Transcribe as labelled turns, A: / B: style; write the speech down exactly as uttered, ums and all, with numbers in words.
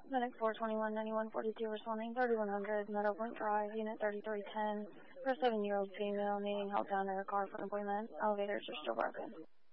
A: Medic four twenty-one ninety-one forty-two responding thirty-one hundred Meadow Point Drive, Unit thirty-three ten for a seven-year-old female needing help down to her car for an appointment. Elevators are still broken.